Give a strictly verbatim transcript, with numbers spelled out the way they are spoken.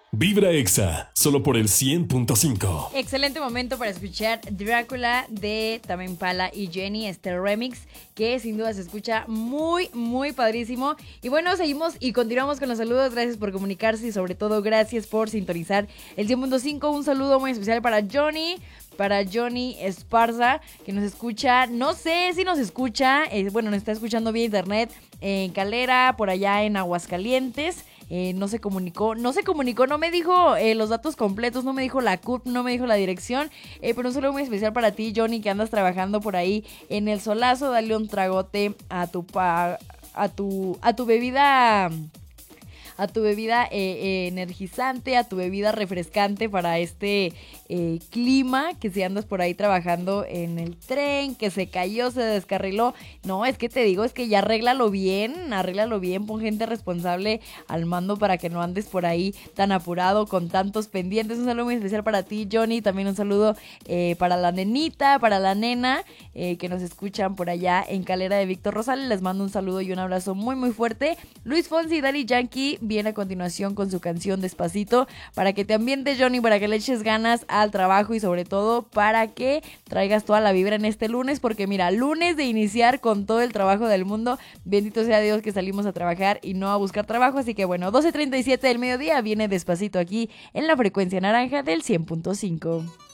Vibra Exa, solo por el cien punto cinco. Excelente momento para escuchar Drácula de Tame Impala y Jenny, este remix que sin duda se escucha muy, muy padrísimo. Y bueno, seguimos y continuamos con los saludos. Gracias por comunicarse y sobre todo gracias por sintonizar el cien punto cinco. Un saludo muy especial para Johnny, para Johnny Esparza, que nos escucha, no sé si nos escucha, eh, bueno, nos está escuchando vía internet en Calera, por allá en Aguascalientes. Eh, no se comunicó, no se comunicó, no me dijo eh, los datos completos, no me dijo la C U P, no me dijo la dirección, eh, pero un saludo muy especial para ti, Johnny, que andas trabajando por ahí en el solazo. Dale un tragote a tu pa, a tu a tu bebida a tu bebida eh, eh, energizante, a tu bebida refrescante para este eh, clima, que si andas por ahí trabajando en el tren, que se cayó, se descarriló. No, es que te digo, es que ya arréglalo bien, arréglalo bien, pon gente responsable al mando para que no andes por ahí tan apurado con tantos pendientes. Un saludo muy especial para ti, Johnny, también un saludo eh, para la nenita, para la nena, eh, que nos escuchan por allá en Calera de Víctor Rosales. Les mando un saludo y un abrazo muy muy fuerte. Luis Fonsi y Daddy Yankee viene a continuación con su canción Despacito, para que te ambientes, Johnny, para que le eches ganas al trabajo y sobre todo para que traigas toda la vibra en este lunes, porque mira, lunes de iniciar con todo el trabajo del mundo. Bendito sea Dios que salimos a trabajar y no a buscar trabajo. Así que bueno, doce treinta y siete del mediodía viene Despacito aquí en la frecuencia naranja del cien punto cinco.